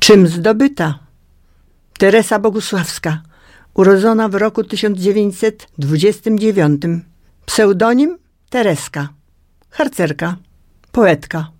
Czym zdobyta? Teresa Bogusławska, urodzona w roku 1929. Pseudonim Tereska, harcerka, poetka.